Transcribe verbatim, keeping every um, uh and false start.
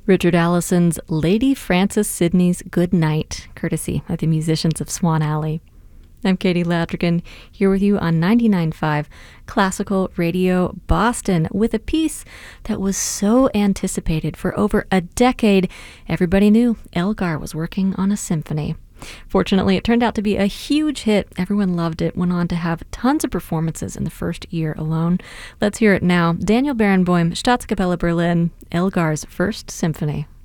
Richard Allison's Lady Frances Sidney's Good Night, courtesy of the musicians of Swan Alley. I'm Katie Ladrigan, here with you on ninety-nine point five Classical Radio Boston, with a piece that was so anticipated for over a decade. Everybody knew Elgar was working on a symphony. Fortunately, it turned out to be a huge hit. Everyone loved it, went on to have tons of performances in the first year alone. Let's hear it now. Daniel Barenboim, Staatskapelle Berlin, Elgar's First Symphony.